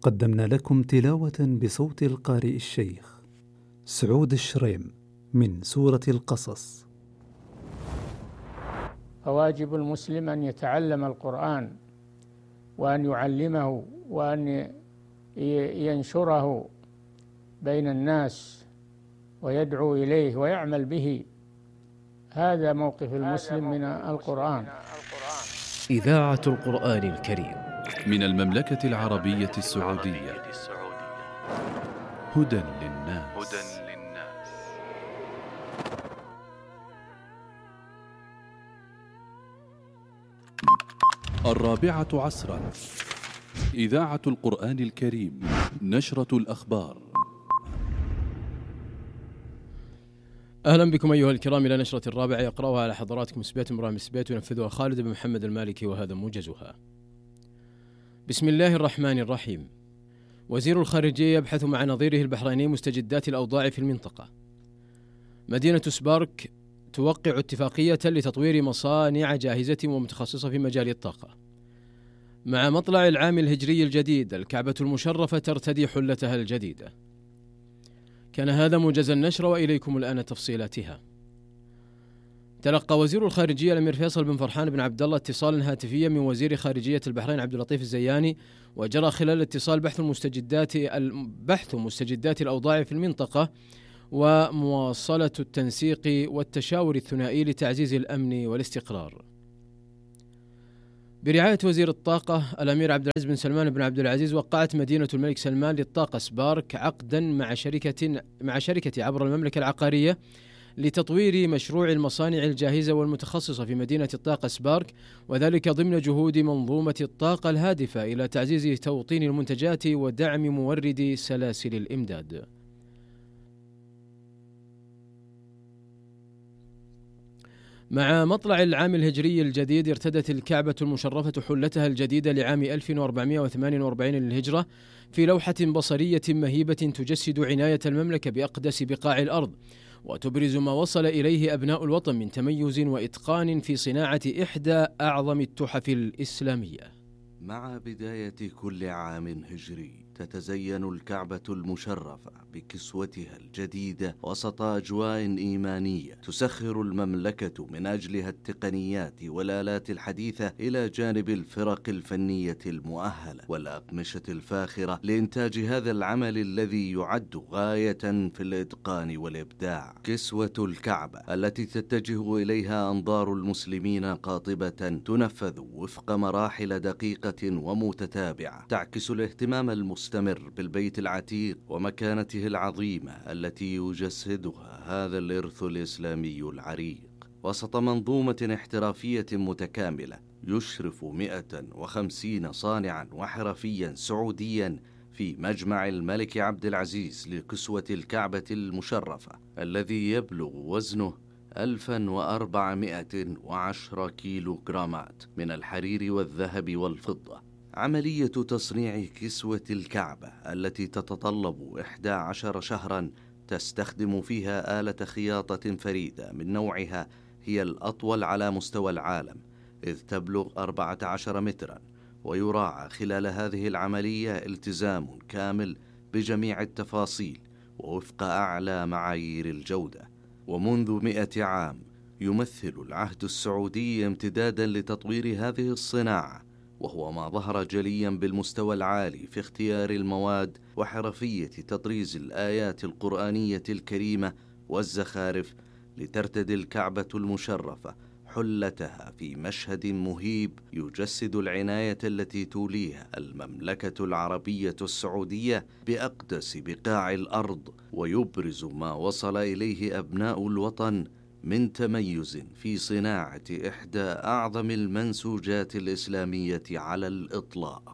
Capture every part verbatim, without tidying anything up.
قدمنا لكم تلاوة بصوت القارئ الشيخ سعود الشريم من سورة القصص. فواجب المسلم أن يتعلم القرآن وأن يعلمه وأن ينشره بين الناس ويدعو إليه ويعمل به. هذا موقف المسلم من القرآن. إذاعة القرآن الكريم من المملكة العربية السعودية. هدى للناس. الرابعة عصرا. إذاعة القرآن الكريم. نشرة الأخبار. أهلا بكم أيها الكرام إلى نشرة الرابعة، يقرأها على حضراتكم مسبات إبراهيم مسبات وينفذها خالد بن محمد المالكي، وهذا موجزها. بسم الله الرحمن الرحيم. وزير الخارجية يبحث مع نظيره البحريني مستجدات الأوضاع في المنطقة. مدينة سبارك توقع اتفاقية لتطوير مصانع جاهزة ومتخصصة في مجال الطاقة. مع مطلع العام الهجري الجديد، الكعبة المشرفة ترتدي حلتها الجديدة. كان هذا موجز النشر، وإليكم الآن تفصيلاتها. تلقى وزير الخارجية الأمير فيصل بن فرحان بن عبد الله اتصالا هاتفيا من وزير خارجية البحرين عبد اللطيف الزياني، وجرى خلال الاتصال بحث مستجدات بحث مستجدات الأوضاع في المنطقة ومواصلة التنسيق والتشاور الثنائي لتعزيز الأمن والاستقرار. برعاية وزير الطاقة الأمير عبد العزيز بن سلمان بن عبد العزيز، وقعت مدينة الملك سلمان للطاقة سبارك عقدا مع شركة مع شركة عبر المملكة العقارية لتطوير مشروع المصانع الجاهزة والمتخصصة في مدينة الطاقة سبارك، وذلك ضمن جهود منظومة الطاقة الهادفة إلى تعزيز توطين المنتجات ودعم موردي سلاسل الإمداد. مع مطلع العام الهجري الجديد، ارتدت الكعبة المشرفة حلتها الجديدة لعام ألف وأربعمائة وثمانية وأربعين للهجرة في لوحة بصرية مهيبة تجسد عناية المملكة بأقدس بقاع الأرض، وتبرز ما وصل إليه أبناء الوطن من تميز وإتقان في صناعة إحدى أعظم التحف الإسلامية. مع بداية كل عام هجري تتزين الكعبة المشرفة بكسوتها الجديدة وسط أجواء إيمانية تسخر المملكة من أجلها التقنيات والآلات الحديثة، إلى جانب الفرق الفنية المؤهلة والأقمشة الفاخرة لإنتاج هذا العمل الذي يعد غاية في الإتقان والإبداع. كسوة الكعبة التي تتجه إليها أنظار المسلمين قاطبة تنفذ وفق مراحل دقيقة ومتتابعة تعكس الاهتمام المستمر مستمر بالبيت العتيق ومكانته العظيمة التي يجسدها هذا الإرث الإسلامي العريق، وسط منظومة احترافية متكاملة يشرف مئة وخمسين صانعا وحرفيا سعوديا في مجمع الملك عبد العزيز لكسوة الكعبة المشرفة الذي يبلغ وزنه ألفا وأربعمائة وعشرة كيلو جرامات من الحرير والذهب والفضة. عملية تصنيع كسوة الكعبة التي تتطلب إحدى عشر شهرا تستخدم فيها آلة خياطة فريدة من نوعها، هي الأطول على مستوى العالم إذ تبلغ أربعة عشر مترا، ويراعى خلال هذه العملية التزام كامل بجميع التفاصيل ووفق أعلى معايير الجودة. ومنذ مئة عام يمثل العهد السعودي امتدادا لتطوير هذه الصناعة، وهو ما ظهر جليا بالمستوى العالي في اختيار المواد وحرفية تطريز الآيات القرآنية الكريمة والزخارف لترتدي الكعبة المشرفة حلتها في مشهد مهيب يجسد العناية التي توليها المملكة العربية السعودية بأقدس بقاع الأرض، ويبرز ما وصل إليه أبناء الوطن من تميز في صناعة إحدى أعظم المنسوجات الإسلامية على الإطلاق.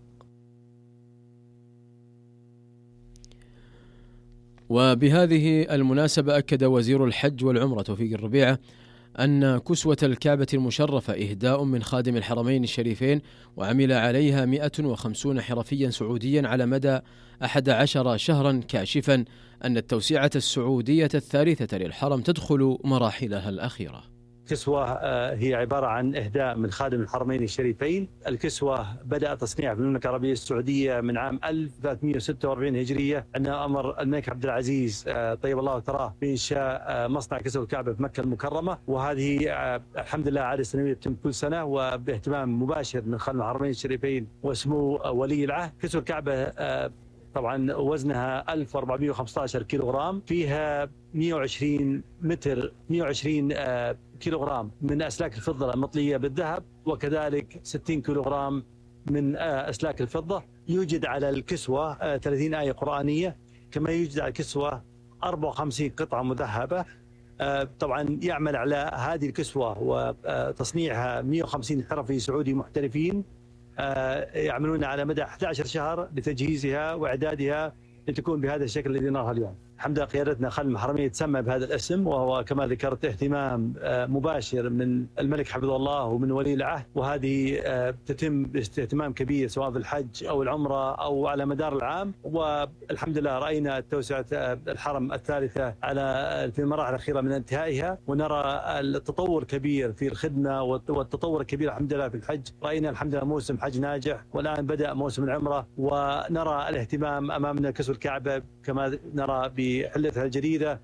وبهذه المناسبة أكد وزير الحج والعمرة توفيق الربيعة أن كسوة الكعبة المشرفة إهداء من خادم الحرمين الشريفين، وعمل عليها مئة وخمسين حرفيا سعوديا على مدى أحد عشر شهرا، كاشفا أن التوسعة السعودية الثالثة للحرم تدخل مراحلها الأخيرة. كسوة هي عبارة عن إهداء من خادم الحرمين الشريفين. الكسوة بدأ تصنيعها في المملكة العربية السعودية من عام ألف وثلاثمئة وستة وأربعين هجرية، أن أمر الملك عبد العزيز طيب الله ثراه بإنشاء مصنع كسوة الكعبة في مكة المكرمة، وهذه الحمد لله عادة سنوية تتم كل سنة وباهتمام مباشر من خادم الحرمين الشريفين وسمو ولي العهد. كسوة الكعبة طبعا وزنها ألف وأربعمئة وخمسة عشر كيلوغرام، فيها مئة وعشرين متر مئة وعشرين كيلوغرام من أسلاك الفضة المطلية بالذهب، وكذلك ستين كيلوغرام من أسلاك الفضة. يوجد على الكسوة ثلاثين آية قرآنية، كما يوجد على الكسوة أربعة وخمسين قطعة مذهبة. طبعا يعمل على هذه الكسوة وتصنيعها مئة وخمسين حرفي سعودي محترفين يعملون على مدى أحد عشر شهر لتجهيزها وإعدادها لتكون بهذا الشكل الذي نراها اليوم. الحمد لله قيادتنا خادم الحرمين يتسمى بهذا الاسم، وهو كما ذكرت اهتمام مباشر من الملك حفظه الله ومن ولي العهد، وهذه تتم باهتمام كبير سواء في الحج أو العمرة أو على مدار العام. والحمد لله رأينا توسعة الحرم الثالثة على في المراحل الأخيرة من انتهائها، ونرى التطور كبير في الخدمة والتطور الكبير الحمد لله في الحج. رأينا الحمد لله موسم حج ناجح، والآن بدأ موسم العمرة، ونرى الاهتمام أمامنا كسوة الكعبة كما نرى بحلتها الجديدة.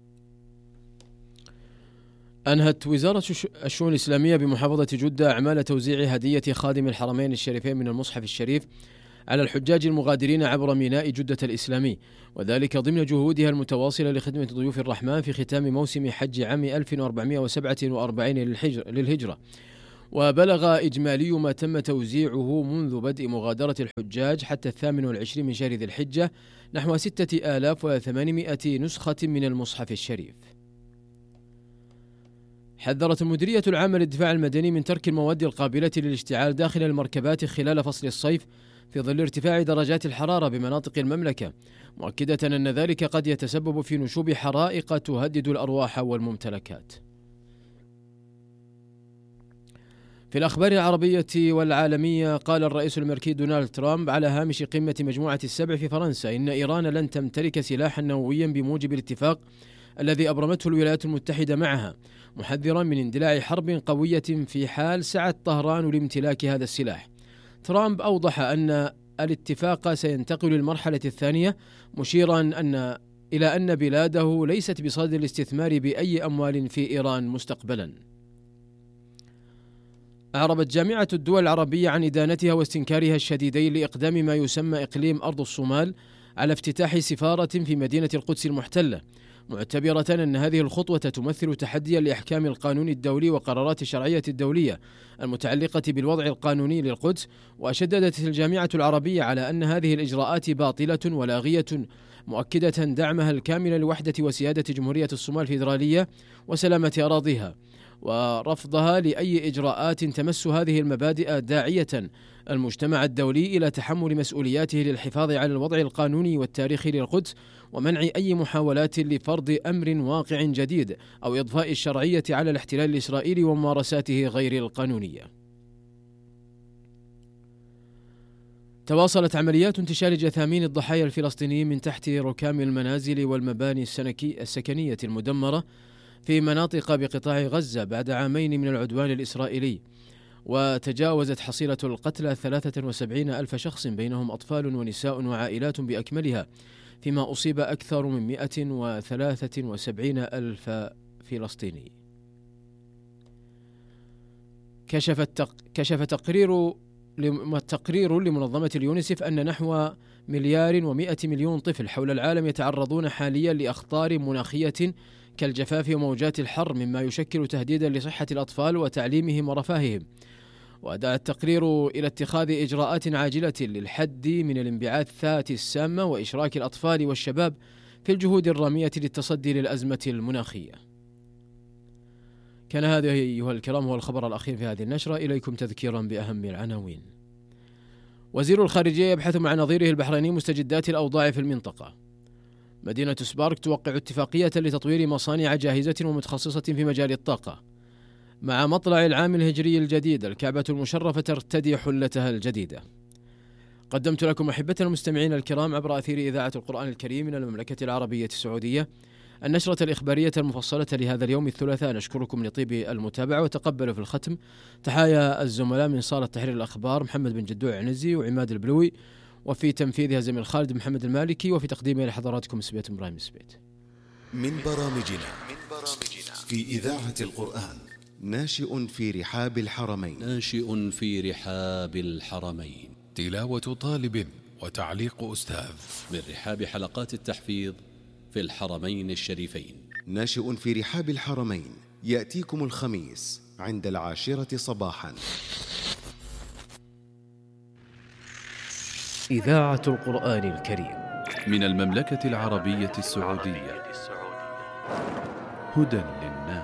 أنهت وزارة الشؤون الإسلامية بمحافظة جدة أعمال توزيع هدية خادم الحرمين الشريفين من المصحف الشريف على الحجاج المغادرين عبر ميناء جدة الإسلامي، وذلك ضمن جهودها المتواصلة لخدمة ضيوف الرحمن في ختام موسم حج عام ألف وأربعمئة وسبعة وأربعين للهجرة. وبلغ إجمالي ما تم توزيعه منذ بدء مغادرة الحجاج حتى الثامن والعشرين من شهر ذي الحجة نحو ستة آلاف وثمانمائة نسخة من المصحف الشريف. حذرت المديرية العامة للدفاع المدني من ترك المواد القابلة للاشتعال داخل المركبات خلال فصل الصيف في ظل ارتفاع درجات الحرارة بمناطق المملكة، مؤكدة أن ذلك قد يتسبب في نشوب حرائق تهدد الأرواح والممتلكات. في الأخبار العربية والعالمية، قال الرئيس الأمريكي دونالد ترامب على هامش قمة مجموعة السبع في فرنسا إن إيران لن تمتلك سلاحا نوويا بموجب الاتفاق الذي أبرمته الولايات المتحدة معها، محذرا من اندلاع حرب قوية في حال سعت طهران لامتلاك هذا السلاح. ترامب أوضح أن الاتفاق سينتقل للمرحلة الثانية، مشيرا أن إلى أن بلاده ليست بصدد الاستثمار بأي أموال في إيران مستقبلا. أعربت جامعة الدول العربية عن إدانتها واستنكارها الشديدين لإقدام ما يسمى إقليم أرض الصومال على افتتاح سفارة في مدينة القدس المحتلة، معتبرة أن هذه الخطوة تمثل تحديا لأحكام القانون الدولي وقرارات الشرعية الدولية المتعلقة بالوضع القانوني للقدس. وشددت الجامعة العربية على أن هذه الإجراءات باطلة ولاغية، مؤكدة دعمها الكامل لوحدة وسيادة جمهورية الصومال الفيدرالية وسلامة أراضيها، ورفضها لأي إجراءات تمس هذه المبادئ، داعية المجتمع الدولي إلى تحمل مسؤولياته للحفاظ على الوضع القانوني والتاريخي للقدس ومنع أي محاولات لفرض أمر واقع جديد أو إضفاء الشرعية على الاحتلال الإسرائيلي وممارساته غير القانونية. تواصلت عمليات انتشال جثامين الضحايا الفلسطينيين من تحت ركام المنازل والمباني السكنية المدمرة في مناطق بقطاع غزة بعد عامين من العدوان الإسرائيلي، وتجاوزت حصيلة القتلى ثلاثة وسبعين ألف شخص بينهم أطفال ونساء وعائلات بأكملها، فيما أصيب أكثر من مئة وثلاثة وسبعين ألف فلسطيني. كشف التق... كشف تقرير تقرير لمنظمة اليونيسف أن نحو مليار ومئة مليون طفل حول العالم يتعرضون حاليا لأخطار مناخية كالجفاف وموجات الحر، مما يشكل تهديدا لصحة الأطفال وتعليمهم ورفاههم. ودعا التقرير إلى اتخاذ إجراءات عاجلة للحد من الانبعاثات السامة وإشراك الأطفال والشباب في الجهود الرامية للتصدي للأزمة المناخية. كان هذا أيها الكرام هو الخبر الأخير في هذه النشرة. إليكم تذكيرا بأهم العناوين. وزير الخارجية يبحث مع نظيره البحريني مستجدات الأوضاع في المنطقة. مدينة سبارك توقع اتفاقية لتطوير مصانع جاهزة ومتخصصة في مجال الطاقة. مع مطلع العام الهجري الجديد، الكعبة المشرفة ترتدي حلتها الجديدة. قدمت لكم أحبتنا المستمعين الكرام عبر أثير إذاعة القرآن الكريم من المملكة العربية السعودية النشرة الإخبارية المفصلة لهذا اليوم الثلاثاء. نشكركم لطيب المتابعة وتقبلوا في الختم تحايا الزملاء من صالة تحرير الأخبار محمد بن جدوع عنزي وعماد البلوي، وفي تنفيذها زميل خالد محمد المالكي، وفي تقديمها لحضراتكم سبيت إبراهيم سبيت. من برامجنا في إذاعة القرآن ناشئ في رحاب الحرمين ناشئ في رحاب الحرمين تلاوة طالب وتعليق أستاذ من رحاب حلقات التحفيظ في الحرمين الشريفين. ناشئ في رحاب الحرمين يأتيكم الخميس عند العاشرة صباحا. إذاعة القرآن الكريم من المملكة العربية السعودية، هدى للناس.